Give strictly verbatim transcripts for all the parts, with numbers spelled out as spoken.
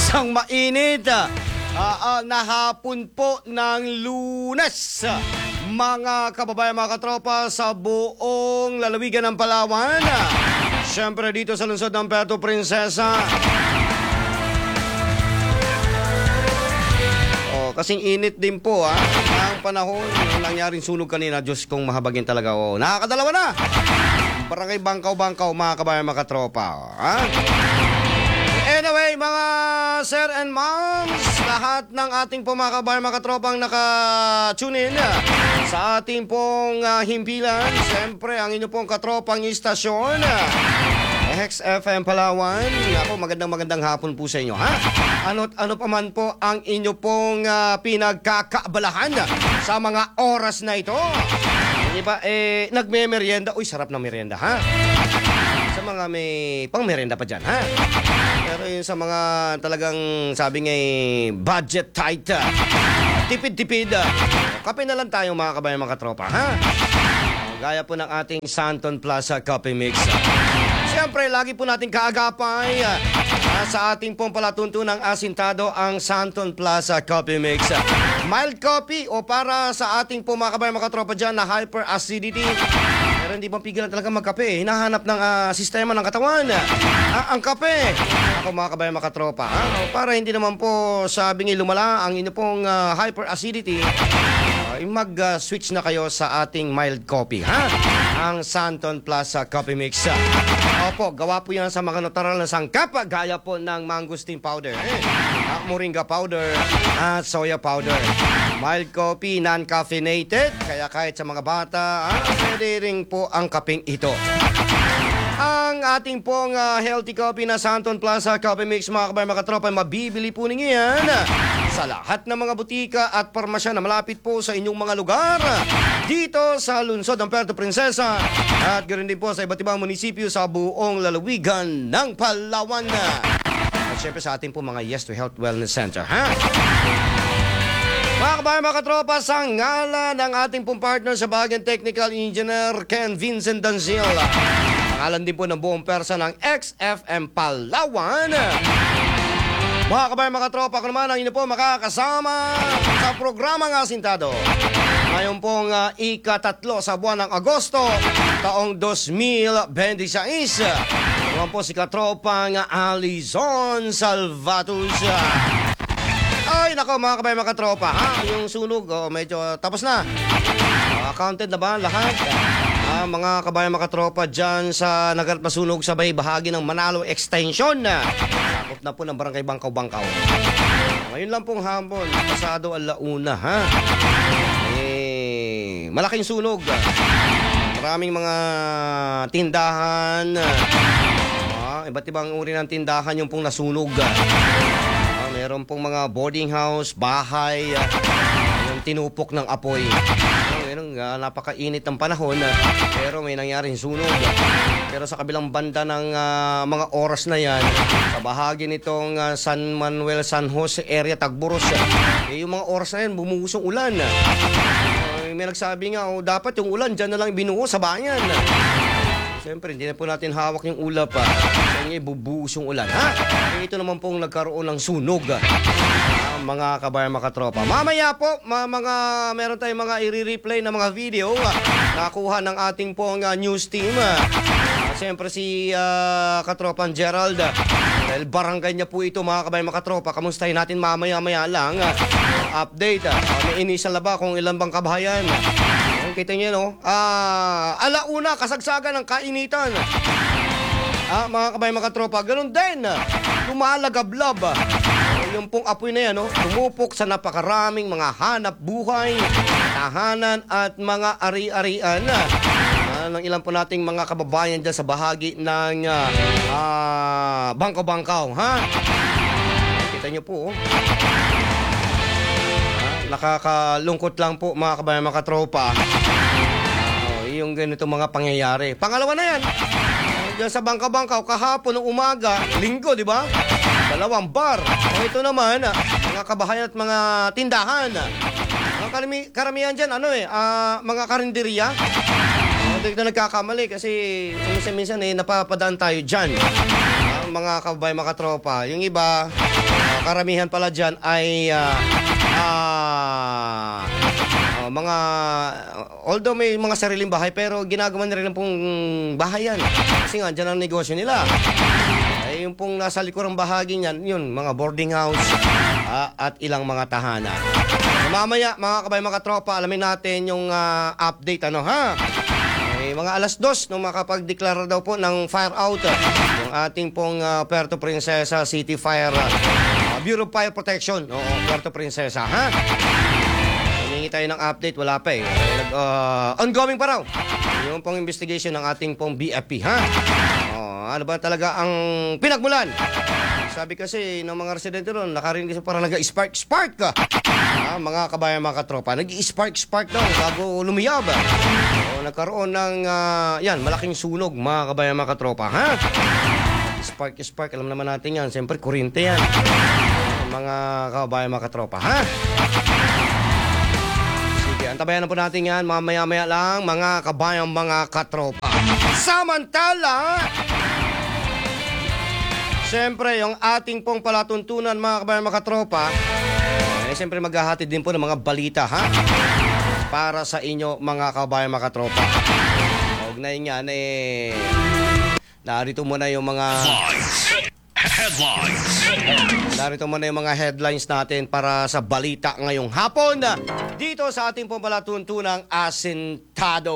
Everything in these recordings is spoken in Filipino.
Isang mainit uh, uh, na hapon po ng Lunes. Mga kababayan, mga katropa sa buong lalawigan ng Palawan. Siyempre dito sa lungsod ng Puerto Princesa. Oh, kasing init din po ha. Ang panahon ng nangyaring sunog kanina, Diyos kong mahabagin talaga. Oh, nakakadalawa na. Barangay Bangkaw-Bangkaw, mga kababayan, mga katropa. Ha? Anyway, mga sir and moms, lahat ng ating po mga kabayan, mga katropang naka-tune in sa ating pong uh, himpilan. Siyempre, ang inyo pong katropang istasyon, X F M Palawan. Ako, magandang magandang hapon po sa inyo, ha? Ano't ano pa man po ang inyo pong uh, pinagkakaabalahan sa mga oras na ito. Hindi ba, eh, nagme-merienda. Uy, sarap na merienda, ha? Sa mga may pang-merienda pa dyan, ha? Pero yun sa mga talagang sabi nga eh, budget tight, tipid-tipid, kape na lang tayo mga kabayan, mga tropa, ha? Gaya po ng ating Santon Plaza Coffee Mix. Siyempre, lagi po natin kaagapay uh, sa ating pong palatuntunang asintado ang Santon Plaza Coffee Mix. Mild coffee o para sa ating po mga kabayan, mga tropa dyan na hyperacidity. Pero hindi bang pigilan talaga magkape? Hinahanap ng uh, sistema ng katawan. Uh, ang kape. Ako mga kabayan, mga tropa. Uh, para hindi naman po sabing lumala ang inyo pong uh, hyperacidity, uh, mag-switch uh, na kayo sa ating mild coffee. Ha? Ang Santon Plaza Coffee Mix. Opo, gawa po yan sa mga natural na sangkap, gaya po ng mangosteen powder, eh, moringa powder, at soya powder. Mild coffee, non-caffeinated, kaya kahit sa mga bata, ah, pwede rin po ang kapeng ito. Ang ating pong uh, healthy coffee na Santon Plaza Coffee Mix, mga kabayan, mga tropa, mabibili po ninyo yan sa lahat ng mga butika at parmasya na malapit po sa inyong mga lugar dito sa lungsod ng Puerto Princesa at ganoon din po sa iba't ibang munisipyo sa buong lalawigan ng Palawan. At syempre sa ating po mga Yes to Health Wellness Center, ha? Mga kabayan, mga katropa, sa ngalan ng ating pong partner sa bahagyang technical engineer Ken Vincent Dancil, pangalan din po ng buong persa ng X F M Palawan. Mga kabayan, mga tropa, ako naman ang inyo po makakasama sa programang Asintado. Ngayon pong uh, ikatatlo sa buwan ng Agosto, taong two thousand twenty-six. Naman po si katropang Alizon Salvatus. Ay, nako mga kabayan, mga tropa, ha? Yung sunog, oh, medyo tapos na. Uh, counted na ba lahat? Uh, mga kabayan, mga tropa dyan sa naganap na sunog sa may bahagi ng Manalo Extension. Sakop na po ng barangay Bangkaw-Bangkaw. Ngayon lang pong hapon, pasado alauna, ha? Eh, malaking sunog. Maraming mga tindahan. Uh, iba't ibang uri ng tindahan yung pong nasunog. Meron pong mga boarding house, bahay, uh, yung tinupok ng apoy. Meron uh, napakainit ng panahon, uh, pero may nangyaring sunog. Pero sa kabilang banda ng uh, mga oras na yan, sa bahagi nitong uh, San Manuel, San Jose area, Tagboros, uh, eh, yung mga oras na yan, bumusong ulan. Uh, may nagsabi nga, oh, dapat yung ulan dyan na lang binuo sa bayan. Siyempre, hindi na po natin hawak yung ulap pa. Sa inyo, bubuhos yung ulan, ha? E, ito naman pong nagkaroon ng sunog, ah, mga kabayan, mga tropa. Mamaya po, ma mga, meron tayong mga i-replay na mga video ah, nakuha ng ating pong uh, news team. Ah. Uh, Siyempre, si uh, katropang Gerald, ah, dahil barangay niya po ito, mga kabayan, mga tropa. Kamustahin natin mamaya-maya lang. Ah. Update, ah. Uh, may initial na ba kung ilan bang kabahayan? Kita niyo, no? Ah, alauna, kasagsagan ng kainitan. Ah, mga kabayan, mga tropa, ganun din. Lumalagablab. Yung pong apoy na yan, no? Tumupok sa napakaraming mga hanap buhay, tahanan at mga ari-arian. Ah, ng ilan po nating mga kababayan dyan sa bahagi ng ah, Bangkaw-Bangkaw, ha? Kita niyo po, oh. Nakakalungkot lang po, mga kabayan, mga tropa. Oh, yung ganito mga pangyayari. Pangalawa na yan. Diyan sa Bangkaw-Bangkaw, kahapon ng umaga, linggo, di ba? Dalawang bar. O ito naman, mga kabahayan at mga tindahan. Mga karami, karamihan dyan, ano eh, uh, mga karinderya. Hindi na nagkakamali kasi minsan-minsan eh, napapadaan tayo dyan. Uh, mga kababayan, mga tropa. Yung iba, Uh, karamihan pala dyan ay uh, uh, uh, mga, although may mga sariling bahay, pero ginagawa na rin pong bahay yan. Kasi nga, dyan ang negosyo nila. Ay, yung pong nasa likurang bahagi niyan, yun, mga boarding house uh, at ilang mga tahanan. So, mamaya, mga kabay, mga tropa, alamin natin yung uh, update, ano ha? Ay, mga alas dos, nung makapag-declare daw po ng fire out, uh, yung ating pong uh, Puerto Princesa City Fire, uh, Bureau of Fire Protection, oo, Puerto Princesa, ha? Humingi tayo ng update, wala pa eh. Uh, ongoing pa raw. Yung pong investigation ng ating pong B F P, ha? Oh, ano ba talaga ang pinagmulan? Sabi kasi ng mga residente ron, nakarinig kasi parang nag-spark-spark ka. Ah, mga kabayan, mga katropa, nag-spark-spark daw bago lumiyab. O, nagkaroon ng, uh, yan, malaking sunog, mga kabayan, mga katropa, ha? Spark-spark, alam naman natin yan. Siyempre, kurente yan. Mga kabayan, mga katropa, ha? Sige, antabayan na po natin yan, mamaya-maya lang, mga kabayan, mga katropa. Samantala, siyempre, yung ating pong palatuntunan, mga kabayan, mga katropa, eh, siyempre maghahatid din po ng mga balita, ha? Para sa inyo, mga kabayan, mga katropa. Huwag na yun yan, eh, narito muna yung mga headlines. Narito muna yung mga headlines natin para sa balita ngayong hapon. Dito sa ating pong palatuntunang Asintado.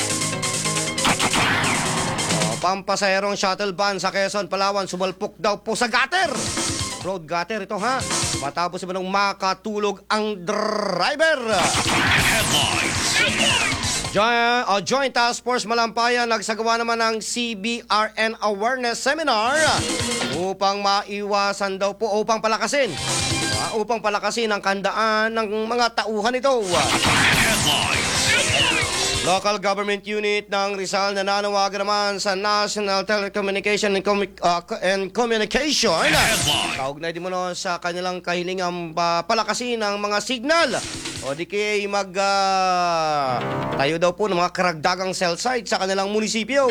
Pampasaherong shuttle van sa Quezon, Palawan, sumalpok daw po sa gutter. Road gutter ito, ha? Matapos ba nung makatulog ang driver? Joint, uh, Joint Task Force Malampayan nagsagawa naman ng C B R N Awareness Seminar upang maiwasan daw po, upang palakasin, uh, upang palakasin ang kandaan ng mga tauhan ito. Local government unit ng Rizal na nanawagan naman sa National Telecommunication and, Com- uh, and Communication. Kaugnay din mo no sa kanilang kahilingang uh, palakasin ng mga signal. O di kaya mag uh, tayo daw po ng mga karagdagang cell site sa kanilang munisipyo.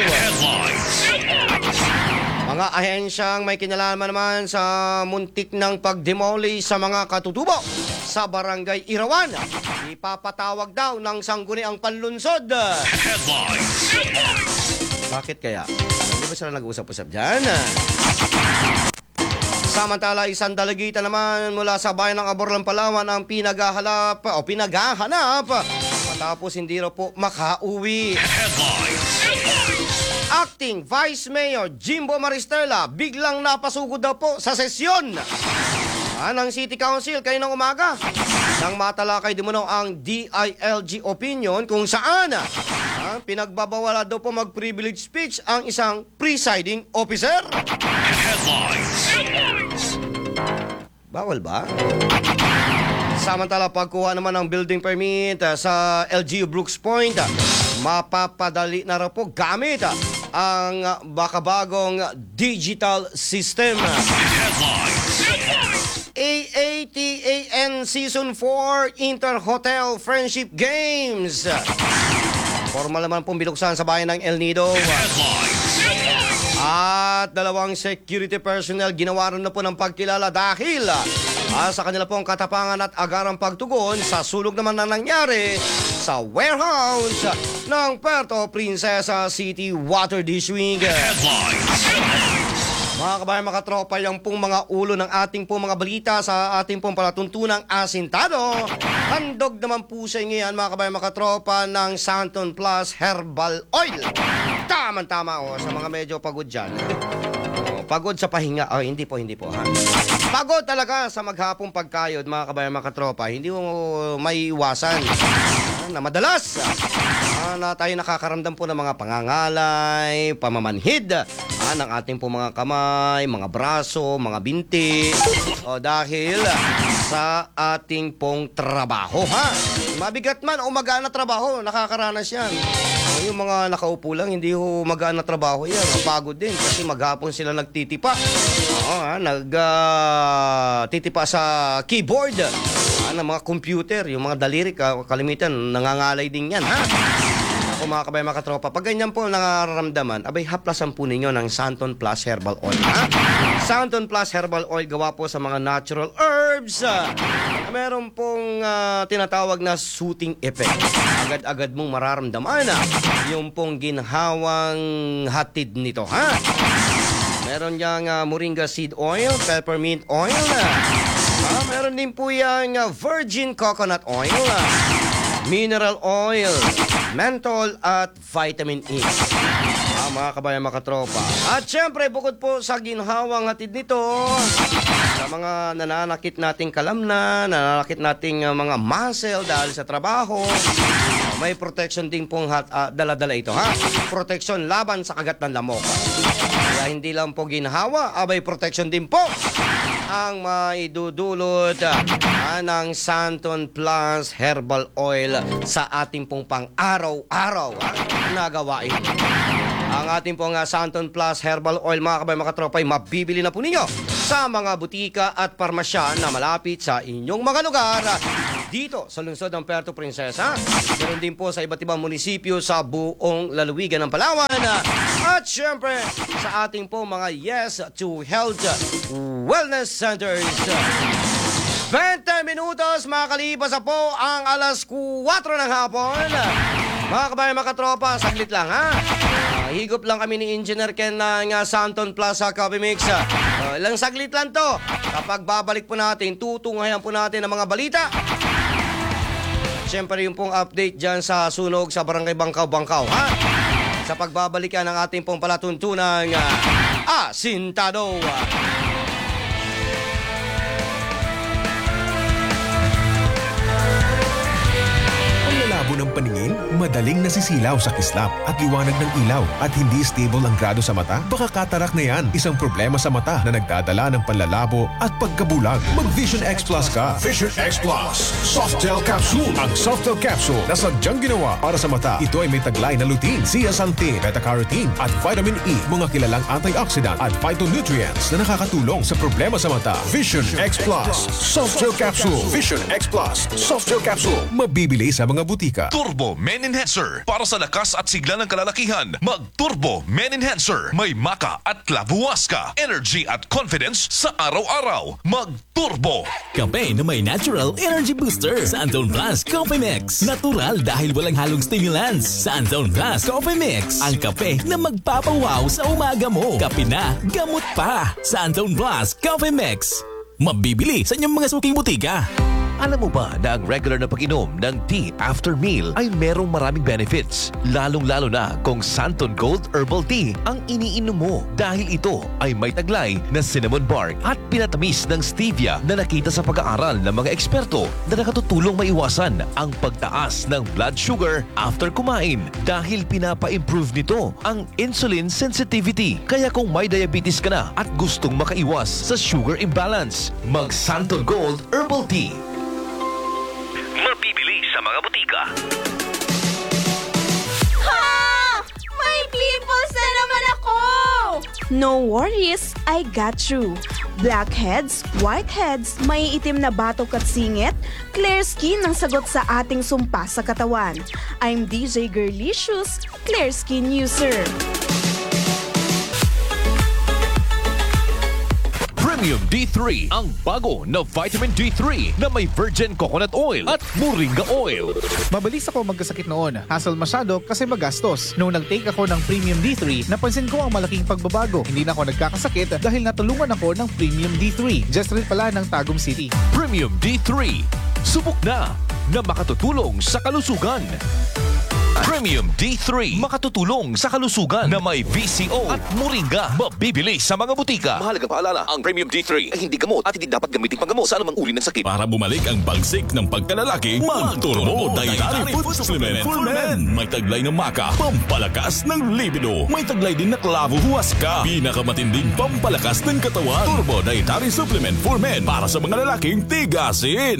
Mga ahensyang may kinalaman naman sa muntik ng pagdemoli sa mga katutubo sa Barangay Irawan. Ipapatawag daw ng sangguniang panlunsod. Bakit kaya? Hindi ba sila nag-usap-usap dyan? Samantala, isang dalagita naman mula sa bayan ng Aborlan, Palawan ang pinaghahanap o pinaghahanap matapos hindi raw po makauwi. Acting Vice Mayor Jimbo Maristela biglang napasugod daw po sa sesyon ah, ng City Council kayo ng umaga nang matalakay din mo ang D I L G opinion kung saan ah, pinagbabawala daw po mag-privilege speech ang isang presiding officer. Bawal ba? Samantala, pagkuha naman ng building permit uh, sa L G U Brooks Point, uh, mapapadali na raw po gamit uh, ang uh, bakabagong digital system. A A T A N Season four Inter-Hotel Friendship Games. Formal naman pong binuksan sa bayan ng El Nido. At dalawang security personnel ginawaran na po ng pagkilala dahil ah, sa kanila pong katapangan at agarang pagtugon sa sulog naman na nangyari sa warehouse ng Puerto Princesa City Water District. Mga kabayan, mga tropa, yung pong mga ulo ng ating pong mga balita sa ating pong palatuntunang Asintado. Handog naman po sa inyo yan, mga kabayan, mga tropa, ng Santon Plus Herbal Oil. Tama-tama o, sa mga medyo pagod dyan. O, pagod sa pahinga. Oh, hindi po, hindi po. Ha? Pagod talaga sa maghapong pagkayod, mga kabayan, mga tropa. Hindi mo may iwasan. Na madalas ah, na tayo nakakaramdam po ng mga pangangalay, pamamanhid ah, ng ating po mga kamay, mga braso, mga binti o dahil sa ating pong trabaho, ha? Mabigat man o magaan na trabaho, nakakaranas yan. O, yung mga nakaupo lang, hindi ho magaan na trabaho yan. Mapagod din kasi maghapon sila nagtitipa. Oo, ha? Nagtitipa uh, sa keyboard ah, ng mga computer, yung mga daliri, kalimitan, nangangalay din yan, ha? Ako po mga kabayan, mga katropa, pag ganyan po nararamdaman, abay haplasan po ninyo ng Santon Plus Herbal Oil. Ha? Santon Plus Herbal Oil gawa po sa mga natural herbs. Uh, meron pong uh, tinatawag na soothing effect. Agad-agad mong mararamdaman uh, yung pong ginhawang hatid nito. Ha? Meron yang uh, moringa seed oil, peppermint oil. Uh, uh, meron din po yung uh, virgin coconut oil. Uh, mineral oil, menthol at vitamin E. Ah, mga kabayan, mga katropa. At syempre, bukod po sa ginhawang hatid nito, sa mga nananakit nating kalamnan, nananakit nating uh, mga muscle dahil sa trabaho, may protection din pong hat, uh, dala-dala ito, ha? Protection laban sa kagat ng lamok. Kaya hindi lang po ginhawa, abay protection din po ang maidudulot uh, ng Santon Plus Herbal Oil sa ating pong pang-araw-araw uh, na gawain. Ang ating pong uh, Santon Plus Herbal Oil, mga kabayan, mga katropa, ay mabibili na po ninyo sa mga butika at parmasya na malapit sa inyong mga lugar dito sa lungsod ng Puerto Princesa. Meron din po sa iba't ibang munisipyo sa buong lalawigan ng Palawan. At syempre sa ating po mga Yes to Health Wellness Centers. twenty minutos makalipas na po ang alas kuwatro ng hapon. Mga kabayan, mga katropa, saglit lang ha. Uh, higop lang kami ni Engineer Ken ng uh, Santon Plus uh, Coffee Mix. Uh, ilang saglit lang to. Kapag babalik po natin, tutunghayan po natin ang mga balita. Siyempre yung pong update dyan sa sunog sa Barangay Bangkaw-Bangkaw, ha? Sa pagbabalikan ng ating pong palatuntunang uh, Asintado. Labo ng paningin, madaling nasisilaw sa kislap at liwanag ng ilaw at hindi stable ang grado sa mata? Baka katarak na yan, isang problema sa mata na nagdadala ng panlalabo at pagkabulag. Mag Vision X Plus ka. Vision X Plus Softel Capsule. Ang Softel Capsule na sadyang ginawa para sa mata. Ito ay may taglay na lutein, zeaxanthin, beta-carotene at vitamin E, mga kilalang antioxidant at phytonutrients na nakakatulong sa problema sa mata. Vision X Plus Softel Capsule. Vision X Plus Softel Capsule. Mabibili sa mga butika. Turbo Men Enhancer. Para sa lakas at sigla ng kalalakihan, mag-Turbo Men Enhancer. May maka at klabuwas ka. Energy at confidence sa araw-araw. Mag-Turbo. Kape na may natural energy booster. Santon Plus Coffee Mix. Natural dahil walang halong stimulants. Santon Plus Coffee Mix. Ang kape na magpapawaw sa umaga mo. Kape na, gamot pa. Santon Plus Coffee Mix. Mabibili sa inyong mga suking butika. Alam mo ba na ang regular na pag-inom ng tea after meal ay merong maraming benefits? Lalong-lalo na kung Santon Gold Herbal Tea ang iniinom mo dahil ito ay may taglay na cinnamon bark at pinatamis ng stevia na nakita sa pag-aaral ng mga eksperto na nakatutulong maiwasan ang pagtaas ng blood sugar after kumain dahil pinapa-improve nito ang insulin sensitivity. Kaya kung may diabetes ka na at gustong makaiwas sa sugar imbalance, mag Santon Gold Herbal Tea. Mabibili sa mga butika. Ha! May pimples na naman ako! No worries, I got you. Blackheads, whiteheads, may itim na batok at singit, clear skin ang sagot sa ating sumpa sa katawan. I'm D J Girlicious, Clear Skin User. Premium D three, ang bago na vitamin D three na may virgin coconut oil at moringa oil. Mabilis ako magkasakit noon. Hassle masyado kasi magastos. Nung nag-take ako ng Premium D three, napansin ko ang malaking pagbabago. Hindi na ako nagkakasakit dahil natulungan ako ng Premium D three. Just rin pala ng Tagum City. Premium D three, subok na na makatutulong sa kalusugan. Premium D three, makatutulong sa kalusugan na may V C O at moringa. Mabibili sa mga butika. Mahalagang paalala, ang Premium D three ay hindi gamot at hindi dapat gamitin panggamot sa anumang uri ng sakit. Para bumalik ang bagsik ng pagkalalaki, mag-Turbo Dietary Food Supplement for Men. May taglay ng maka, pampalakas ng libido. May taglay din na klavo huwaska, pinakamatinding pampalakas ng katawan. Turbo Dietary Supplement for Men para sa mga lalaking tigasin.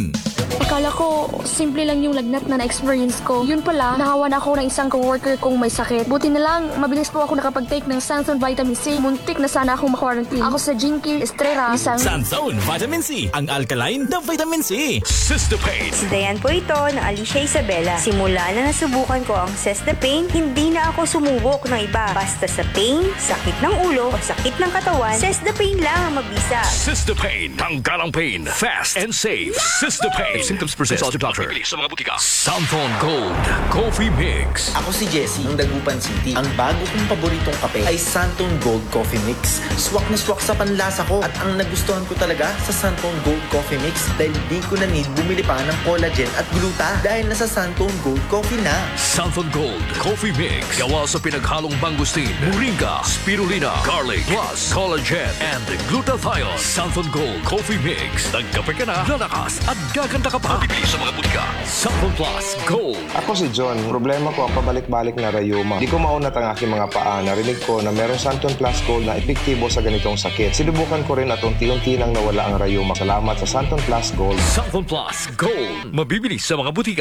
Akala ko, simple lang yung lagnat na na-experience ko. Yun pala, nahawan ako ng isang coworker kong may sakit. Buti na lang, mabilis po ako nakapag-take ng Santon Vitamin C. Muntik na sana akong ma-quarantine. Ako sa Jinky Estrella, isang... Santon Vitamin C, ang alkaline na vitamin C. Sistapain. Si Dayan po ito na Alicia Isabela. Simula na nasubukan ko ang Sistapain, hindi na ako sumubok ng iba. Basta sa pain, sakit ng ulo o sakit ng katawan, Sistapain lang ang mabisa. Sistapain. Tanggal ang pain. Fast and safe. Sistapain. If symptoms persist, consult your doctor. Mabilis sa mga butika. Santon Gold Coffee Mix. Ako si Jesse ng Dagupan City. Ang bago kong paboritong kape ay Santon Gold Coffee Mix. Swak na swak sa panlasa ko at ang nagustuhan ko talaga sa Santon Gold Coffee Mix dahil di ko na need bumili pa ng collagen at gluta dahil nasa Santon Gold Coffee na. Santon Gold Coffee Mix. Gawa sa pinaghalong mangustin, moringa, spirulina, garlic, plus collagen and glutathione. Santon Gold Coffee Mix. Nagkape ka na, lalakas at gaganda ka pa. Bibili sa mga butika. Santon Plus Gold. Ako si John. Problema ko ang pabalik-balik na rayuma. Di ko maunat ang aking mga paa. Narinig ko na merong Santon Plus Gold na epektibo sa ganitong sakit. Sinubukan ko rin at unti-unti nang nawala ang rayuma. Salamat sa Santon Plus Gold. Santon Plus Gold. Mabibili sa mga butika.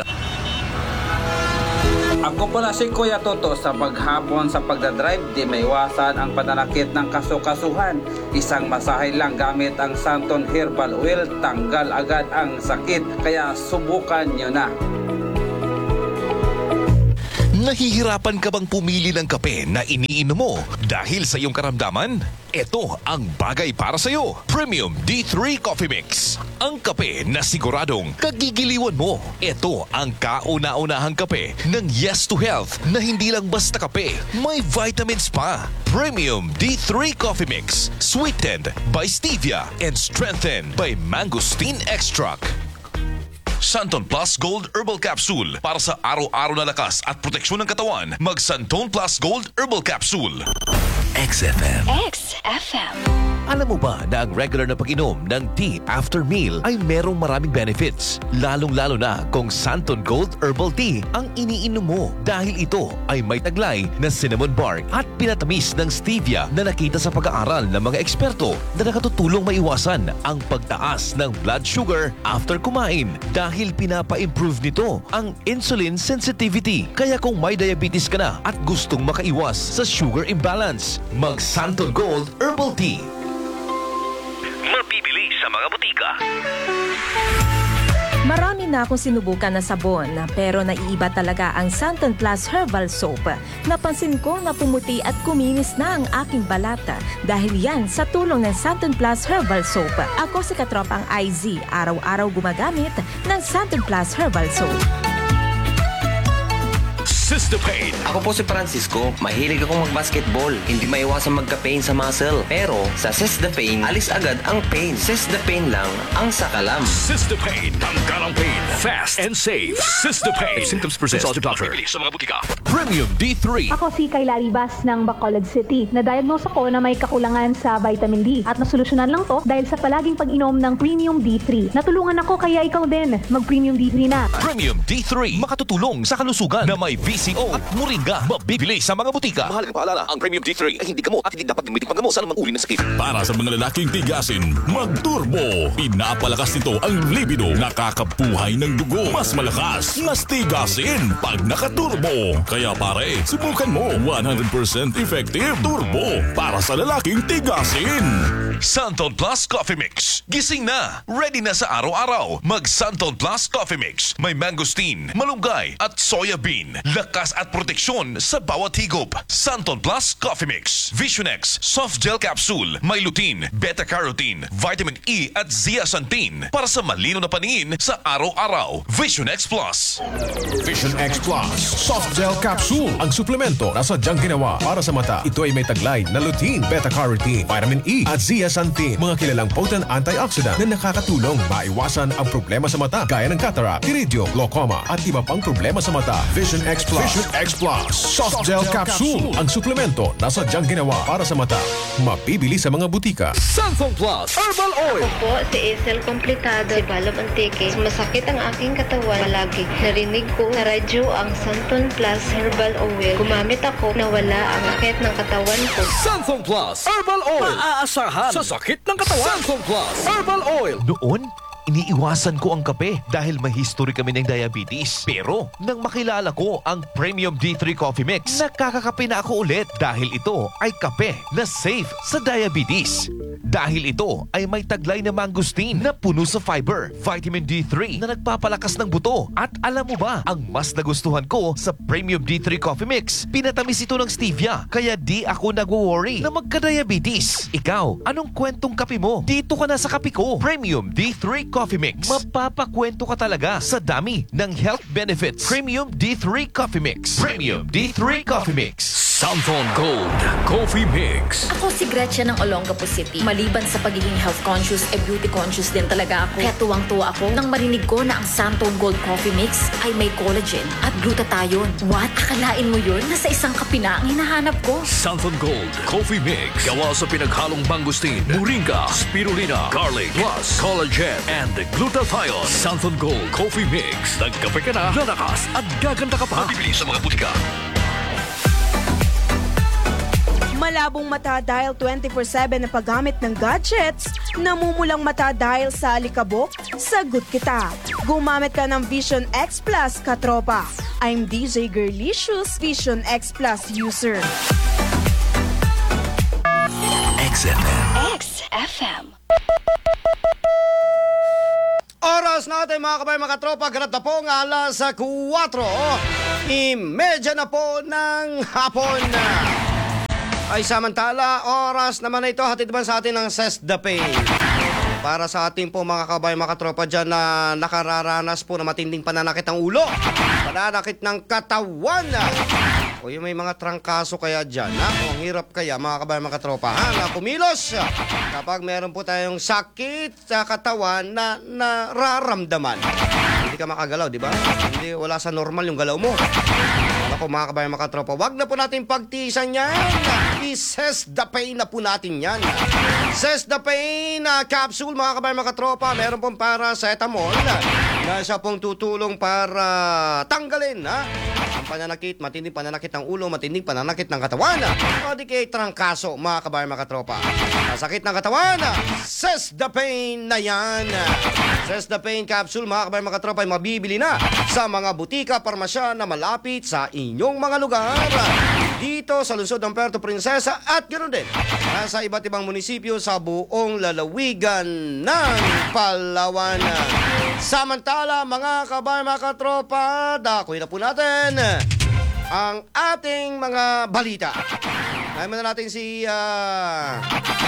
Ako pala si Kuya Toto. Sa paghapon sa pagdadrive, di maiwasan ang pananakit ng kasukasuhan. Isang masahe lang gamit ang Santon Herbal Oil, tanggal agad ang sakit. Kaya subukan nyo na. Nahihirapan ka bang pumili ng kape na iniinom mo dahil sa iyong karamdaman? Ito ang bagay para sa iyo. Premium D three Coffee Mix. Ang kape na siguradong kagigiliwan mo. Ito ang kauna-unahang kape ng Yes to Health na hindi lang basta kape, may vitamins pa. Premium D three Coffee Mix. Sweetened by stevia and strengthened by mangosteen extract. Santon Plus Gold Herbal Capsule. Para sa araw-araw na lakas at proteksyon ng katawan, mag Santon Plus Gold Herbal Capsule. X F M. X F M. Alam mo ba na ang regular na pag-inom ng tea after meal ay merong maraming benefits? Lalong-lalo na kung Santon Gold Herbal Tea ang iniinom mo dahil ito ay may taglay na cinnamon bark at pinatamis ng stevia na nakita sa pag-aaral ng mga eksperto na nakatutulong maiwasan ang pagtaas ng blood sugar after kumain dahil pinapa-improve nito ang insulin sensitivity. Kaya kung may diabetes ka na at gustong makaiwas sa sugar imbalance, mag Santon Gold Herbal Tea. Mabibili sa mga butika. Marami na akong sinubukan na sabon pero naiiba talaga ang Santon Plus Herbal Soap. Napansin ko na pumuti at kuminis na ang aking balata dahil yan sa tulong ng Santon Plus Herbal Soap. Ako si katropang I Z, araw-araw gumagamit ng Santon Plus Herbal Soap. Sistapain. Ako po si Francisco. Mahilig akong mag-basketball. Hindi maiwasan magka-pain sa muscle. Pero sa Sistapain, alis agad ang pain. Sistapain lang ang sakalam. Sistapain. Tanggal ang pain. Fast and safe. Sistapain. If symptoms persist, consult your doctor. Bibili sa mga butika. Premium D three. Ako si Kayla Ribas ng Bacolod City. Na-diagnose ako na may kakulangan sa vitamin D. At nasolusyonan lang to dahil sa palaging pag-inom ng Premium D three. Natulungan ako kaya ikaw din. Mag-Premium D three na. Premium D three. Makatutulong sa kalusugan na may B C O at moringa. Mabibili sa mga butika. Mahalagang paalala, ang Premium D three ay hindi gamot at hindi dapat gamitin panggamot sa anumang uri ng sakit. Para sa mga lalaking tigasin, mag-turbo. Pinapalakas nito ang libido. Nakakabuhay ng dugo. Mas malakas, mas tigasin pag nakaturbo. Kaya pare, subukan mo. one hundred percent effective turbo para sa lalaking tigasin. Santon Plus Coffee Mix. Gising na. Ready na sa araw-araw. Mag Santon Plus Coffee Mix. May mangosteen, malunggay at soya bean. Lakas at proteksyon sa bawat higop. Santon Plus Coffee Mix. Vision X Soft Gel Capsule. May lutein, beta-carotene, vitamin E at zeaxanthin para sa malino na paningin sa araw-araw. Vision X Plus. Vision X Plus Soft Gel Capsule. Ang suplemento na sadyang ginawa para sa mata. Ito ay may taglay na lutein, beta-carotene, vitamin E at zeaxanthin. Mga kilalang potent antioxidant na nakakatulong maiwasan ang problema sa mata gaya ng cataract, iridio, glaucoma at iba pang problema sa mata. Vision X Plus. Vision X Plus Soft Gel Capsule. Ang suplemento na sadyang ginawa para sa mata. Mabibili sa mga butika. Santon Plus Herbal Oil. Ako po si Isel Complicado, si Balab Antique. Masakit ang aking katawan palagi. Narinig ko sa radyo ang Santon Plus Herbal Oil. Gumamit ako, nawala ang sakit ng katawan ko. Santon Plus Herbal Oil. Maaasahan sa sakit ng katawan. Santon Plus Herbal Oil. Noon, iniiwasan ko ang kape dahil may history kami ng diabetes. Pero nang makilala ko ang Premium D three Coffee Mix, nakakakape na ako ulit dahil ito ay kape na safe sa diabetes. Dahil ito ay may taglay na mangustin na puno sa fiber, vitamin D three na nagpapalakas ng buto. At alam mo ba, ang mas nagustuhan ko sa Premium D three Coffee Mix, pinatamis ito ng stevia, kaya di ako nagwo-worry na magka-diabetes. Ikaw, anong kwentong kape mo? Dito ka na sa kape ko. Premium D three Coffee Mix. Mapapakwento ka talaga sa dami ng health benefits. Premium D three Coffee Mix. Premium D three Coffee Mix. Santon Gold Coffee Mix. Ako si Gretchen ng Olongapo City. Maliban sa pagiging health conscious, e beauty conscious din talaga ako. Kaya tuwang-tuwa ako nang marinig ko na ang Santon Gold Coffee Mix ay may collagen at glutathione. What? Akalain mo yun? Nasa isang kape na ang hinahanap ko. Santon Gold Coffee Mix. Gawa sa pinaghalong mangustin, moringa, spirulina, garlic, plus collagen and glutathione. Santon Gold Coffee Mix. Nagkape ka na, lalakas at gaganda ka pa. Mabibili sa mga butika. Malabong mata dahil twenty-four seven na paggamit ng gadgets, namumulang mata dahil sa alikabok, sagot kita. Gumamit ka ng Vision X Plus, katropa. I'm D J Girlicious, Vision X Plus user. X F M. X F M. Oras natin mga kabayan, mga katropa, ganap na po ng alas kuwatro. Imedya na po ng hapon. Ay samantala, oras naman na ito, hatid naman sa atin ng SESDAPay. Para sa ating po mga kabayan, mga katropa dyan na nakararanas po na matinding pananakit ng ulo, pananakit ng katawan. O yung may mga trangkaso kaya dyan, ha? O ang hirap kaya mga kabayan, mga katropa, ha? Na pumilos kapag meron po tayong sakit sa katawan na nararamdaman. Hindi ka makagalaw, di ba? Hindi, wala sa normal yung galaw mo. Ako mga kabayan, mga katropa, wag na po natin pagtiisan yan. I-SESDAPay na po natin yan. SESDAPay na capsule mga kabayan, mga katropa. Meron pong paracetamol na siya pong tutulong para tanggalin ha? Ang pananakit, matinding pananakit ng ulo, matinding pananakit ng katawan. O di kay trangkaso mga kabayan, mga katropa. Sakit ng katawan, SESDAPay na yan. SESDAPay capsule mga kabayan, mga katropa ay mabibili na sa mga butika, parmasya na malapit sa inyong mga lugar dito sa lungsod ng Puerto Princesa at ganoon din sa iba't ibang munisipyo sa buong lalawigan ng Palawan. Samantala mga kabayan, mga katropa, dakoy na po natin ang ating mga balita. Ngayon na natin si uh,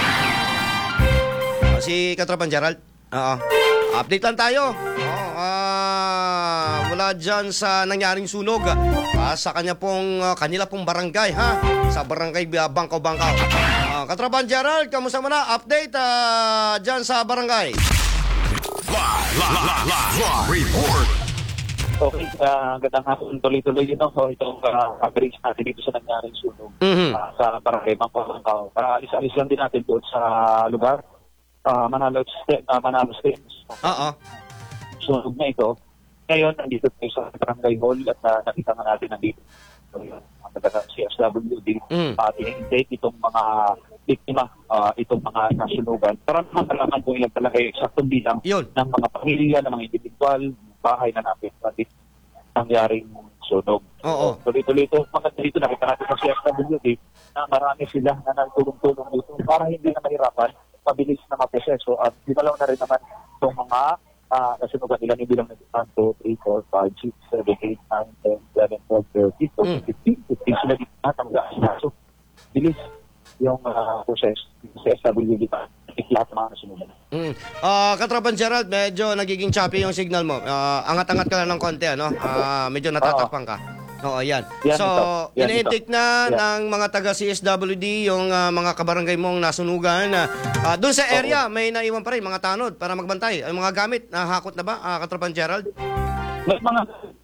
si Katropan Gerald. Oo. Update lang tayo. Oo, ah, wala dyan sa nangyaring sunog ah, sa kanya pong, uh, kanila pong barangay, ha? Sa barangay uh, Bangkaw-Bangkaw. Ah, Katropan Gerald, kamusta mo na? Update uh, dyan sa barangay. Live, live, live, live, report. Okay, uh, gandang hapon, tuloy-tuloy yun. No? So, itong uh, coverage natin dito sa nangyaring sunog mm-hmm. uh, sa barangay Bangkaw-Bangkaw. Para alis-alis lang din natin doon sa lugar. Uh, Manalo, uh, Manalo State. Oo. Sunog na ito. Ngayon, nandito tayo sa barangay hall at uh, nakita nga natin nandito. So, yun, ang taga C S W D. Mm. Uh, Tinintake itong mga biktima, uh, itong mga nasunugan. Para naman malaman kung ilan talaga yung eksaktong bilang yun. Ng mga pamilya, ng mga individual, bahay na natin. Pati nangyaring sunog. Oo. So, tuloy-tuloy ito. Maganda dito, nakita natin sa C S W D na marami sila na nagtulong-tulong dito para hindi na mahirapan, mabilis na maproseso at dinalaw na rin naman itong mga uh, nasunugan nila ni bilang one, two, three, four, five, six, seven, eight, nine, ten, eleven, twelve, thirteen, fourteen, fifteen, fifteen sila dito na tamgaan. So, bilis yung uh, process sa S W D pa. Lahat ng mga nasunugan. Mm. Uh, Katropan Gerald, medyo nagiging choppy yung signal mo. Uh, angat-angat ka lang ng konti, ano? Uh, medyo natatakpan ka. Oo, yan. yan so, ina-intake na yan. ng mga taga-C S W D yung uh, mga kabarangay mong nasunugan. Uh, doon sa area, may naiwan pa rin mga tanod para magbantay. Ang mga gamit, nahakot na ba, uh, Katropan Gerald? May mga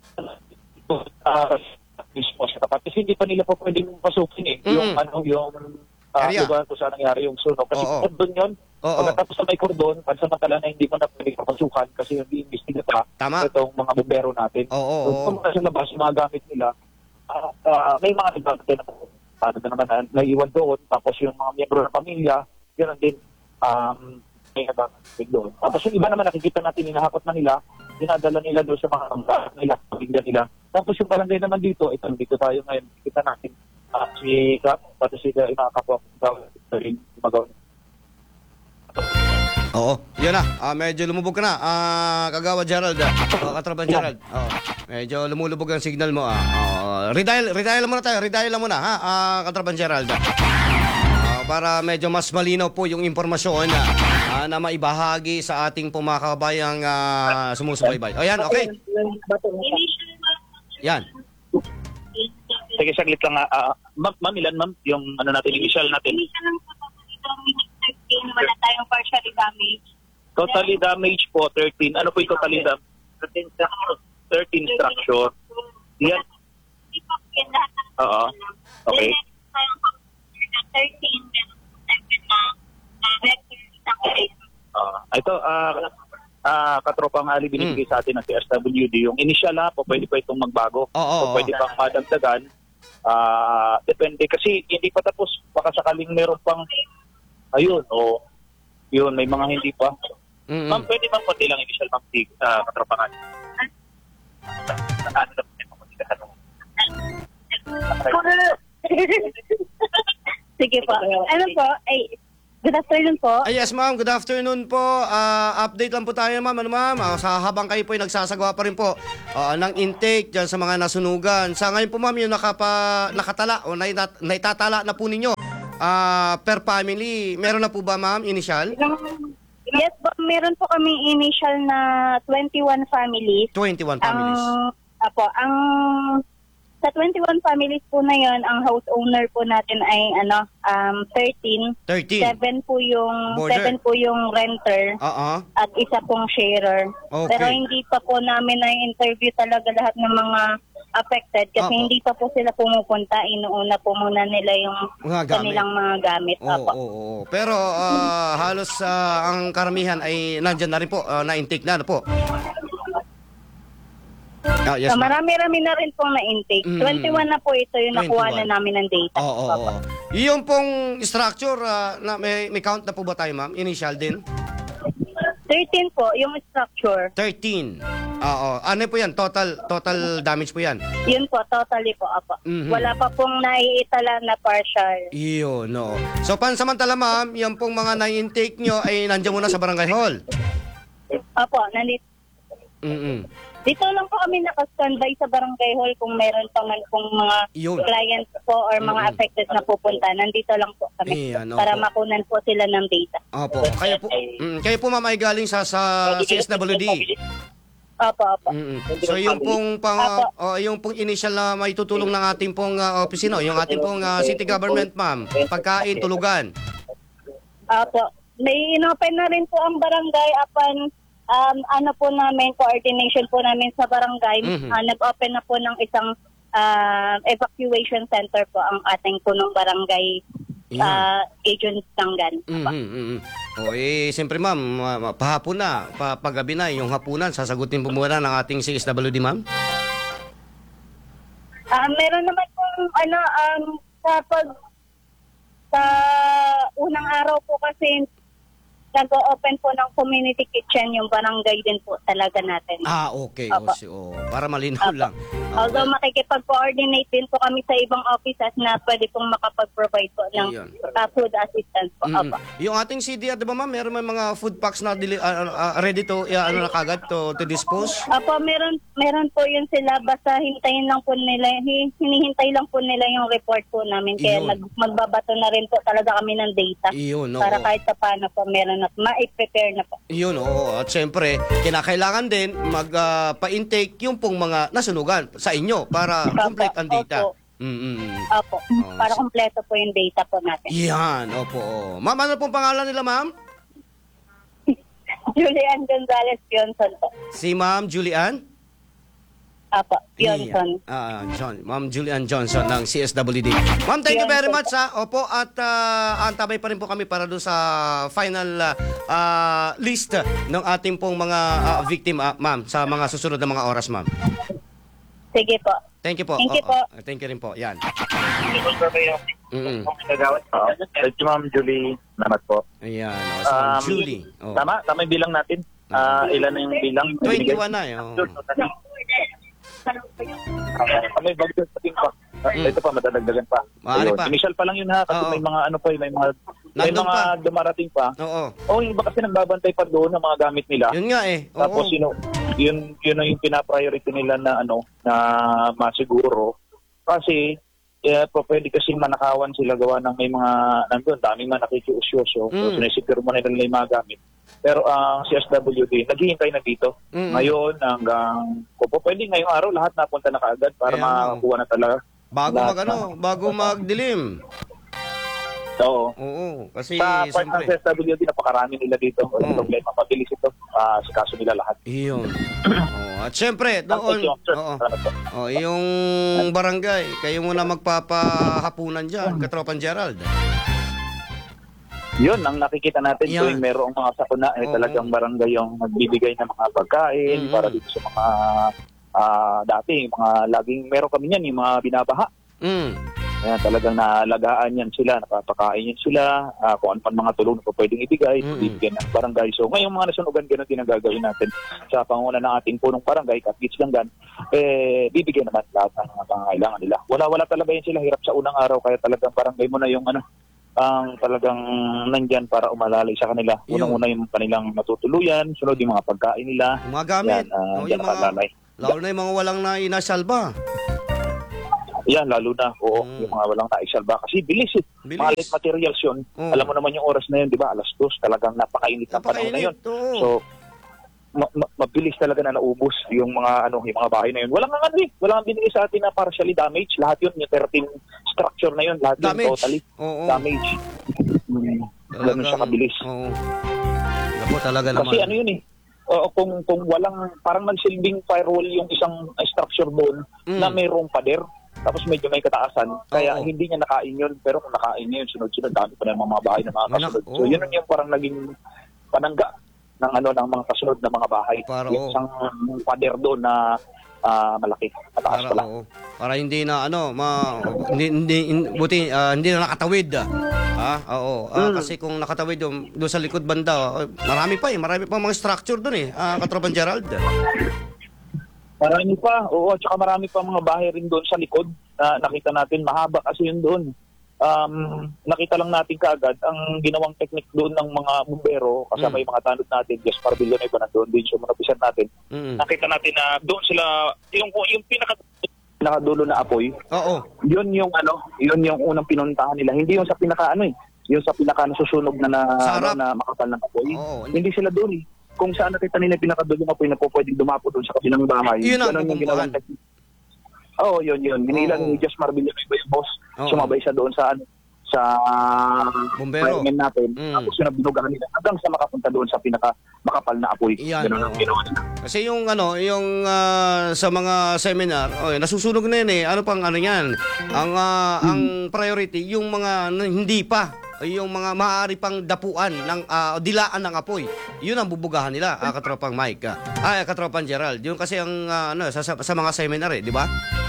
uh, mismo sa tapat. Kasi hindi pa nila po pwedeng pasukin eh. Mm-hmm. Yung ano, yung uh, lugar kung saan nangyari yung sunog. Kasi cordon yun. Pagkatapos na may cordon, pansamantala na hindi mo na pwedeng papasukan kasi hindi imbestiga pa itong mga bombero natin. Oo, oo, oo. Kung sa labas, yung mga gamit nila, uh, uh, may mga nagkakita na paano na naman na naiwan doon. Tapos yung mga miyembro ng pamilya, yun din, um, may nagkakasig doon. Tapos yung iba naman nakikita natin, hinahakot na nila, dinadala nila doon sa mga kambahan nila, pamilya nila. Tapos yung barangay naman dito, ito, dito tayo ngayon, kita natin, uh, si Kap, pati sila yung mga kapwa ito rin, magawa. Oo, yun na. Ah, medyo lumubog ka na. Ah, Kagawa Gerald. Ah. Oh, Katraban Gerald. Oh, medyo lumulubog ang signal mo. Ah. Oh, redial, redial muna tayo. Redial muna, ha? Ah, Katraban Gerald. Ah, para medyo mas malinaw po yung impormasyon ah, na maibahagi sa ating pumakabayang ah, sumusubaybay. O yan, okay. Yan. Sige, saglit lang. Uh, ma'am, ma'am, ilan ma'am? Yung ano natin, initial natin. Initial lang po thirteen, wala tayong partially damaged. Totally damaged po, thirteen. Ano po yung totally damaged? thirteen structure. Yan. Oo. Okay. thirteen, Uh, ito, ah, uh, uh, katropang Ali, binibigay sa atin ng T S W D. Yung initial ha, po, pwede pa itong magbago. Oo. So, pwede pang madagdagan. Ah, depende kasi hindi pa tapos, baka sakaling meron pang ayun o yun, may mga hindi pa. Mm-hmm. Ma'am, pwede bang konti lang initial ma'am si uh, katropangan? Ano na po yung konti ka tanong? Sige po. Ano po? Ay, good afternoon po. Ay, yes, ma'am. Good afternoon po. Ah, update lang po tayo, ma'am. Ano, ma'am? Ah, sa habang kayo po ay nagsasagawa pa rin po ah, ng intake dyan sa mga nasunugan. Sa ngayon po, ma'am, yung nakapa, nakatala o naitat, naitatala na po ninyo ah, per family. Meron na po ba, ma'am, initial? Yes po, meron po kami initial na twenty-one families. twenty-one families. Ang, apo, ang sa twenty-one families po na yon, ang house owner po natin ay ano, um thirteen. thirteen. seven po yung Border. seven po yung renter. Oo. At isa pong sharer. Okay. Pero hindi pa po namin na-interview talaga lahat ng mga affected kasi Opo. hindi pa po sila pumupunta. Inuuna po muna nila yung Mga gamit. kanilang mga gamit. Oo, Opo. oo, oo. Pero ah, halos ah, ang karamihan ay nandyan na rin po, ah, na-intake na, ano po? Ah, yes, so, ma'am. marami-rami na rin pong na-intake. Mm. twenty-one na po ito yung nakuha twenty-one. na namin ng data. Oo, oo, oo. Yung pong structure, ah, na, may, may count na po ba tayo, ma'am? Initial din? thirteen po, yung structure. thirteen. Oo. Ano po yan? Total total damage po yan? Yun po, totally po, apo. Mhm. Wala pa pong naiitala na partial. Iyon, no. So, pansamantala, ma'am, yung pong mga na-intake nyo ay nandiyan muna sa barangay hall. Apo, nandito. Mm-mm. Dito lang po kami naka-standby sa barangay hall kung meron pa man pong mga Yun. clients po or mga Mm-mm. affected na pupunta. Nandito lang po kami Iyan, opo. para makunan po sila ng data. Opo. Kayo po, mm, kayo po, ma'am, ay galing sa, sa C S W D. Opo, opo. Mm-mm. So, yung pong, pang, oh, yung pong initial na may tutulong ng ating pong uh, opisino, yung ating pong uh, city government, ma'am, pagkain, tulugan. Opo. May inopen na rin po ang barangay upon um, ano po namin, coordination po namin sa barangay. Mhm. Ah, nag-open na po ng isang ah, evacuation center po ang ating punong barangay uh, agent Tanggan. Mm-hmm, mm-hmm. O eh, siyempre ma'am, ma- ma- pahapon na, pa paggabi na, yung hapunan, sasagutin po muna ng ating C S W D, ma'am? Ah, meron naman pong ano um sa pag sa unang araw po kasi nag-open po ng community kitchen yung barangay din po talaga natin. Ah, okay. O, Opo. si- o, para malinaw lang. Although makikipag-coordinate din po kami sa ibang offices na pwede pong makapag-provide po ng Ayun. uh, food assistance po. Mm. Opo. Yung ating C D R, di ba ma'am, meron may mga food packs na dili- ah, ah, ready to, yeah, ano na kagad, to, to dispose? Opo, meron meron po yun sila, basta hintayin lang po nila, hi- hinihintay lang po nila yung report po namin. Kaya Iyon. nag, magbabato na rin po talaga kami ng data. Iyon, oo. Para kahit sa paano po meron na, ma-prepare na po. Yun, oo. At syempre, kinakailangan din mag-pa-intake yung pong mga nasunugan sa inyo para complete ang data. Opo. Mm-mm. Opo, para kompleto po yung data po natin. Yan, opo. oo. Ma'am, ano pong pangalan nila, ma'am? Julian Gonzalez Pionson po. Si Ma'am Julian? Apo, Pionson. Ah, John, Ma'am Julian Johnson ng C S W D. Ma'am, thank you very much ha. Opo, at uh, antabay pa rin po kami para do sa final ah, ah, list ng ating pong mga ah, victim, ah, ma'am, sa mga susunod na mga oras, ma'am. Sige po. Thank you po. Thank you Oo, po. oo. Thank you rin po. Yan. Mm-mm. Uh, thank you, Ma'am Julie. Salamat po. Ayan, oh, si Ma'am Julie. Oh. Tama, tama yung bilang natin. Ah, ilan na yung bilang? twenty-one na eh. Oh. Uh, may bagay sa tingin pa. Uh, Mm. Ito pa, madadagdagan pa. Maaari Ayun. pa. Initial pa lang yun ha, kasi Oo. may mga ano pa, may mga may Nandun mga pa. dumarating pa. Oo. Oh, yung iba kasi nagbabantay pa doon ng mga gamit nila. Yun nga eh. Oo. Tapos yun, yun, yun ang yung pina-priority nila na ano, na masiguro. Kasi, eh, po, pwede kasing manakawan sila gawa ng may mga, nandun, daming mga nakikiusyoso. So, Mm. sinisipir mo na nila yung mga gamit. Pero ang C S W D, naghihintay na dito. Mm-mm. Ngayon, hanggang, kung po pwede ngayong araw, lahat napunta na kaagad para Kaya nga. makakuha na talaga. Bago lahat mag ano, na- bago magdilim. Oo. Oo. Kasi Sa part ng C siyempre. S W D, napakarami nila dito. Walang Mm. problema, mabilis ito. Uh, sa kaso nila lahat. Iyon. oh, at siyempre, doon, Thank you, sir. oo. Salamat po. Oh, yung barangay, kayo muna magpapahapunan dyan, Katropan Gerald. Yun, ang nakikita natin Yan. tuwing merong mga sakuna, eh, Oo. talagang barangay yung nagbibigay ng mga pagkain Mm-mm. para dito sa mga ah, dati, mga laging meron kami yan, yung mga binabaha. Mm. Ayan, talagang naalagaan yan sila, napapakain yan sila, ah, kung ano pa mga tulong na pwedeng ibigay, Mm-mm. bibigyan ng barangay. So ngayong mga nasunugan, ganun din ang gagawin natin sa panguna ng ating punong barangay, Katgits Langan, eh, bibigyan naman lahat ng mga pangangailangan nila. Wala-wala talaga yan sila, hirap sa unang araw, kaya talagang barangay mo na yung ano, ang talagang nandyan para umalalay sa kanila. Yun. Unang-una yung kanilang matutuluyan, sunod yung mga pagkain nila. Yung mga gamit. Yan, ah, Oh, dyan yung mga, nakalalay. lalo na yung mga walang na inasalba. Yan, lalo na. Oo, yung mga walang naisalba. Kasi bilis eh. Bilis. Mga light materials yun. Oo. Alam mo naman yung oras na yun, di ba? Alas dos. Talagang napakainit ng panahon na yun. Napakainit, oo. So, ma- ma- mabilis talaga na naubos yung mga ano yung mga bahay na yun. Walang nga ano eh. Walang binigay sa atin na partially damaged. Lahat yun, yung thirteen structure na yun. Lahat yun Damage. totally Oo. damage. Hmm. Ganun siya kabilis. Oo. Ako talaga Kasi naman. ano yun eh. Oo, kung kung walang parang nagsilbing firewall yung isang uh, structure doon Mm. na mayroong pader tapos medyo may kataasan kaya Oo. hindi niya nakain yun pero kung nakain niya yun sunod-sunod dami pa ng mga bahay na mga Anak, kasunod. So oo. yun yung parang naging panangga ng ano ng mga kasunod na mga bahay. Para, yung oo. isang pader doon na ah, malaki. Mataas Para, pala. oo. Para hindi na ano, ma, hindi, hindi, hin- buti, ah, hindi na nakatawid. ah. Ha? Oo. Ah, Mm. Kasi kung nakatawid doon, doon sa likod banda, ah, marami pa eh. Marami pa mga structure doon eh. Ah, Katropan Gerald. Marami pa. Oo, at saka marami pa mga bahay rin doon sa likod na nakita natin. Mahaba kasi yun doon. Um, nakita lang natin kaagad ang ginawang technique doon ng mga bumbero kasama Mm. yung mga tanod natin. Just para bilyon na iba na doon din. So, manapisan natin. Mm. Nakita natin na doon sila, yung, yung pinaka pinakadulo na apoy, Oo. yun yung ano, yun yung unang pinuntahan nila. Hindi yung sa pinaka ano eh, yung sa pinaka nasusunog na na, Sa harap. ano, na makapal ng apoy. Oo. Hindi sila doon eh. Kung saan nakita nila yung pinakadulo na apoy na po pwedeng dumapo doon sa kabilang bahay. Yun ang Ganun yung pupuntahan. ginawang technique. Oo, yun yun. Hinilang Oo. ni Just Marvin yung iba yung boss. Oo. Sumabay siya doon sa ano, sa Bumbero. firemen natin. Mm. Tapos yun ang binugahan nila hanggang sa makapunta doon sa pinaka makapal na apoy. Iyan, Ganun ang oo. ginawa nila. Kasi yung ano, yung ah, sa mga seminar, oh, nasusunog na yun eh. Ano pang ano yan? Ang ah, Hmm. ang priority yung mga ano, hindi pa yung mga maaari pang dapuan ng ah, dilaan ng apoy. Yun ang bubugahan nila, ah, Katropang Mike. ah. Ay, Katropang Gerald. Yun kasi ang ah, ano sa, sa, sa mga seminar eh, di ba?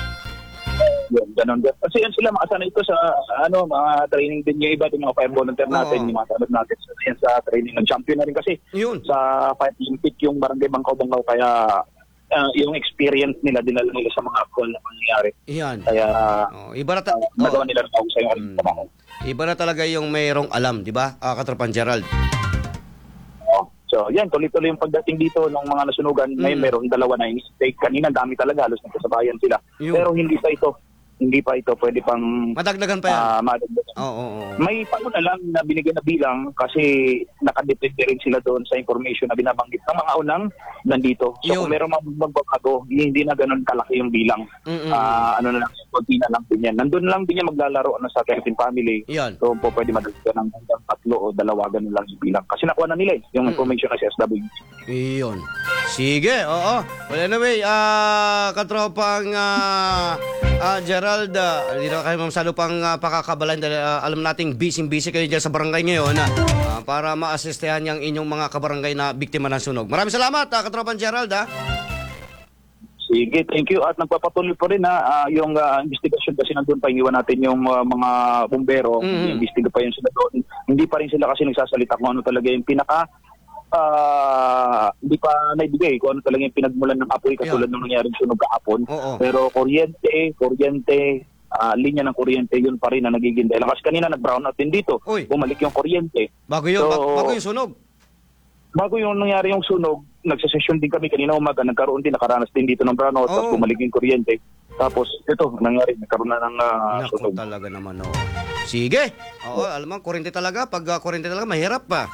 Yun, ganun din. Kasi yan sila makasana ito sa ano, mga training din yung iba, yung mga fire volunteer natin, Oo. yung mga tanod natin. So, yan sa training ng champion na rin kasi Yun. sa Fire Olympic yung barangay Bangkaw-Bangkaw kaya ah, yung experience nila dinala nila sa mga actual na pangyayari. Iyan. Kaya Oh, iba na ta- nagawa oh, nila ng mahusay yung mm. trabaho. iba na talaga yung mayroong alam, di ba? Ah, Katropang Gerald. So, yan, tuloy-tuloy yung pagdating dito ng mga nasunugan. Mm. Ngayon, meron dalawa na yung stake. Kanina, dami talaga. Halos nagkasabayan sila. Yun. Pero hindi pa ito. Hindi pa ito. Pwede pang Madagdagan pa yan. ah, madagdagan. Oo, oo, oo. May pauna lang na binigyan na bilang kasi nakadepende rin sila doon sa information na binabanggit ng mga unang nandito. So, Yun. kung meron mga magbabago, hindi na ganun kalaki yung bilang. Mm-mm. Ah, ano na lang, konti na lang din yan. Nandun lang din yan maglalaro ano, sa thirteen family. Yan. So, po pwede madagdagan ng hanggang tatlo o dalawa, ganun lang yung bilang. Kasi nakuha na nila eh, yung information kasi S W. Iyon. Sige, oo. Well, anyway, ah, Katropang ah, ah, Gerald, ah, hindi na kayo masyado pang ah, pakakabalan dahil ah, alam nating busy-busy kayo dyan sa barangay ngayon ah, para ma-assistehan yung inyong mga kabarangay na biktima ng sunog. Maraming salamat, ah, Katropang Gerald. Ah. Sige, thank you. At nagpapatuloy po rin na ah, yung ah, investigasyon kasi nandun pa, iniwan natin yung ah, mga bumbero, Mhm. investiga pa yun sila doon. Hindi pa rin sila kasi nagsasalita kung ano talaga yung pinaka ah, hindi pa naibigay kung ano talaga yung pinagmulan ng apoy katulad ng nangyaring sunog kahapon. Oo. Pero kuryente, kuryente, ah, linya ng kuryente, yun pa rin na nagiging dahilan. Kasi kanina nag-brown out din dito. Bumalik yung kuryente. Bago yun, So, ba- bago yung sunog. Bago yung nangyari yung sunog, nagsasesyon din kami kanina umaga, nagkaroon din, nakaranas din dito ng brownout, tapos Oo. bumalik yung kuryente. Tapos ito, nangyari, nagkaroon na ng ah, Naku, sunog. talaga naman, oh. Sige. Oo, alam mo, kuryente talaga. Pag uh, kuryente talaga, mahirap pa.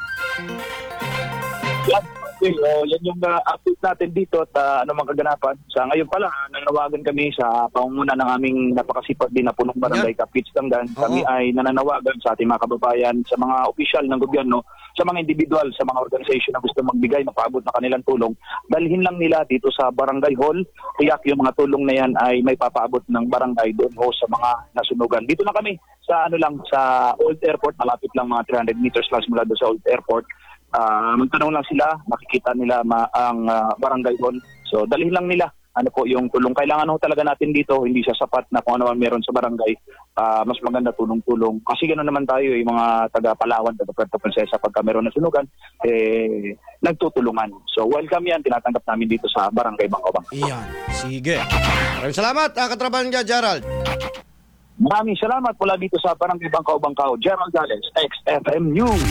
Yan, okay, oh, yan yung uh, update natin dito at uh, ano mang kaganapan. Sa ngayon pala, uh, nanawagan kami sa pangunguna ng aming napakasipag din na punong barangay Kapits Tanggan. Kami ay nananawagan sa ating mga kababayan, sa mga opisyal ng gobyerno, sa mga individual, sa mga organisasyon na gusto magbigay, mapaabot na kanilang tulong. Dalhin lang nila dito sa barangay hall. Tiyak yung mga tulong na yan ay may papaabot ng barangay doon ho sa mga nasunugan. Dito na kami sa ano lang sa Old Airport, malapit lang mga three hundred meters lang mula doon sa Old Airport. Uh, magtanong lang sila, makikita nila ma- ang uh, barangay hall. So dalhin lang nila ano po yung tulong. Kailangan ho talaga natin dito, hindi siya sapat na kung ano man meron sa barangay. Uh, mas maganda tulong-tulong. Kasi gano'n naman tayo, yung mga taga-Palawan, taga-Puerto Princesa, pagka meron na sunugan, eh, nagtutulungan. So welcome yan, tinatanggap namin dito sa barangay Bangkabang. Iyan, sige. Maraming salamat, uh, katrabahan niya, Gerald. Maraming salamat mula dito sa barangay Bangkaw-Bangkaw. Gerald Gales, X F M News.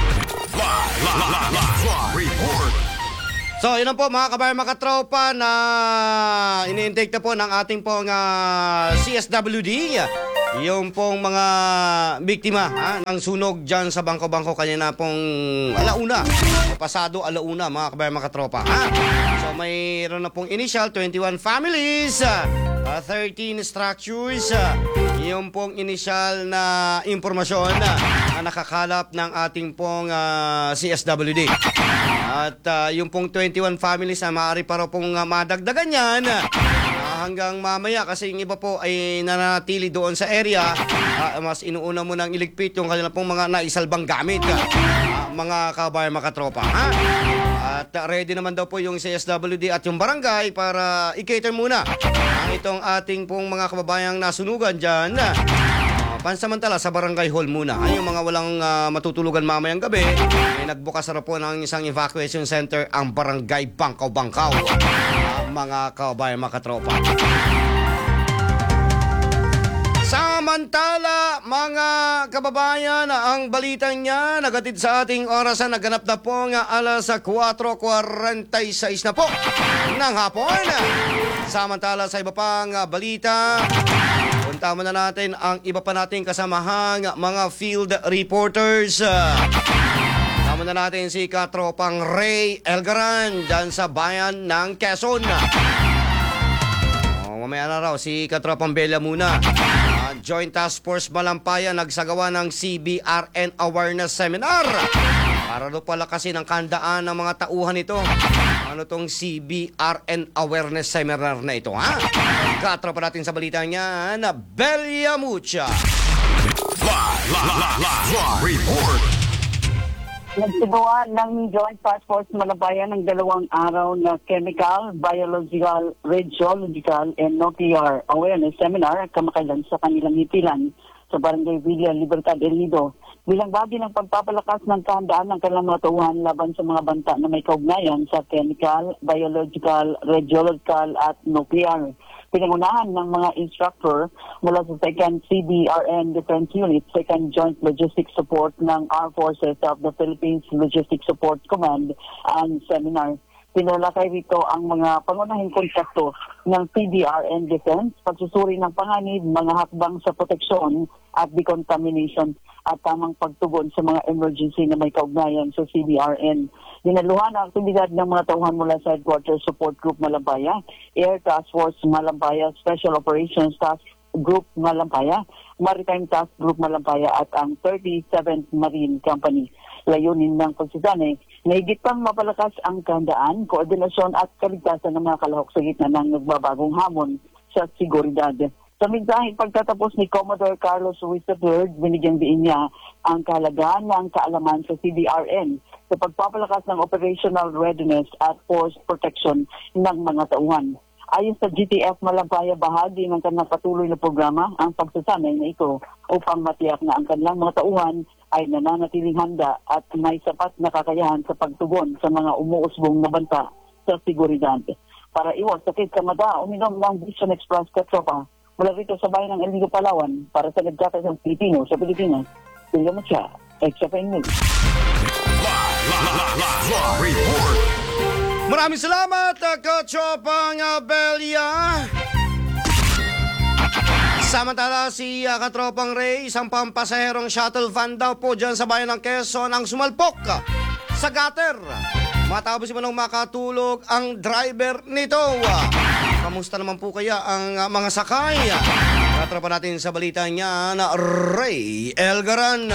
Report. So, yun lang po mga kabayan, mga katropa na ini-intake na po ng ating pong uh, C S W D. Yung pong mga biktima ha, ng sunog dyan sa Bangko-Bangko kanina pong alauna. Pasado alauna mga kabayan, mga katropa. Ha? So, mayroon na pong initial twenty-one families, uh, thirteen structures. Uh, yung pong initial na impormasyon na, na nakakalap ng ating pong uh, C S W D. At uh, yung pong twenty-one families na maaari pa raw pong uh, madagdagan yan uh, hanggang mamaya kasi yung iba po ay nanatili doon sa area. Uh, mas inuuna mo nang iligpit yung kanila pong mga naisalbang gamit. Uh, mga kabayan, mga katropa. Ha? At uh, ready naman daw po yung C S W D at yung barangay para i-cater muna ang itong ating pong mga kababayang nasunugan dyan. Uh, pansamantala sa barangay hall muna. Ay, yung mga walang uh, matutulugan mamayang gabi, ay nagbukas na po ng isang evacuation center ang barangay Bangkaw-Bangkaw. Uh, mga kabayan, mga katropa. Samantala, mga kababayan, ang balitang niya nagatid sa ating orasan, naganap na po nga alas four forty-six na po ng hapon. Samantala sa iba pang uh, balita, punta na natin ang iba pa nating kasamahang mga field reporters. Tama na natin si katropang Ray Elgaran dyan sa bayan ng Quezon. Oh, mamaya na raw si katropang Bella muna. Uh, Joint Task Force Malampaya nagsagawa ng C B R N Awareness Seminar. Para do pala kasi ng kandaan ng mga tauhan ito. Ano tong C B R N Awareness Seminar na ito, ha? Katropa natin sa balita niya na Belia Mucha. Live, live, live, live, report. Nagsagawa ng Joint Task Force Malabayan ng dalawang araw na Chemical, Biological, Radiological, and Nuclear Awareness Seminar kamakailan sa kanilang hitilan sa Barangay Villa Libertad, El Nido. Bilang bahagi ng pagpapalakas ng kahandaan ng kanilang mga tauhan laban sa mga banta na may kaugnayan sa chemical, biological, radiological at nuclear. Pinangunahan ng mga instructor mula sa second C B R N Defense Unit, second Joint Logistics Support ng Armed Forces of the Philippines Logistics Support Command ang seminar. Pinalakay rito ang mga pangunahing kontrakto ng C B R N Defense, pagsusuri ng panganib, mga hakbang sa proteksyon at decontamination at tamang pagtugon sa mga emergency na may kaugnayan sa C B R N. Dinaluhan ang aktibidad ng mga tauhan mula sa Headquarters Support Group Malampaya, Air Task Force Malampaya, Special Operations Task Group Malampaya, Maritime Task Group Malampaya at ang thirty-seventh Marine Company. Layunin ng pagsisanay na higit pang mapalakas ang kahandaan, koordinasyon at kaligtasan ng mga kalahok sa gitna ng nagbabagong hamon sa seguridad. Sa mensaheng pagtatapos ni Commodore Carlos Ruiz the third, binigyang diin niya ang kahalagaan ng kaalaman sa C B R N sa pagpapalakas ng operational readiness at force protection ng mga tauhan. Ayon sa G T F Malabaya, bahagi ng kanilang patuloy na programa ang pagsasanay na ito upang matiyak na ang kanilang mga tauhan ay nananatiling handa at may sapat na kakayahan sa pagtugon sa mga umuusbong na banta sa seguridad. Para iwas sakit sa mata, uminom ng Vision Express Katropa mula rito sa bayan ng El Nido, Palawan para sa nagkakasang Pilipino sa Pilipinas. Tingnan mo siya, Exapen News. Report. Maraming salamat, uh, Kachopang uh, Belia. Samantala si uh, Katropang Ray, isang pampasaherong shuttle van daw po dyan sa bayan ng Quezon ang sumalpok uh, sa gutter. Matapos mo nang makatulog ang driver nito. Uh, kamusta naman po kaya ang uh, mga sakay? Katropa natin sa balita niya na Ray Elgaran.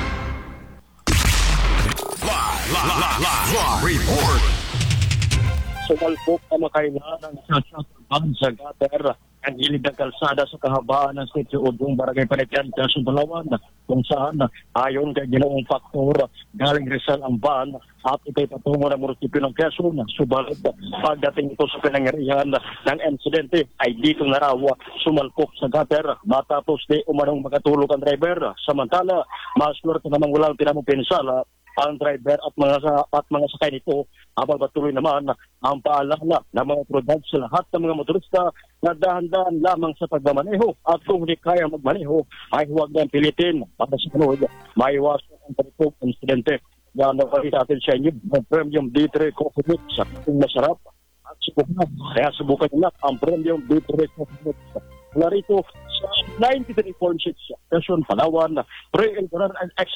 Report. Sumalpok ang makailangan sa shuttle van sa gutter ang gilid ng kalsada sa kahabaan ng Sitio Udong, Barangay Panitian, Quezon, Palawan, kung saan ayon kay Ginoong Faktor, galing Rizal ang van at ito'y patungo ng munisipyo ng Quezon. Subalit pagdating ito sa pinangyarihan ng insidente ay dito na raw sumalpok sa gutter matapos di umanong makatulog ang driver. Samantala, maswerte namang walang tinamong pinsala ang driver at mga at mga sakay nito, habang patuloy naman ang paalala ng mga otoridad sa lahat ng mga motorista na dahan-dahan lamang sa pagmamaneho at kung hindi kaya magmaneho ay huwag nang pilitin para sa sunod maiwasan ang panitong insidente. Yan ang pali sa atin sa inyo ng Premium D three Coffee Mix kung masarap at subukan. Kaya subukan nyo na ang Premium D three Coffee Mix. Mula rito sa ninety-three point six Quezon, Palawan, Ray Elgaran and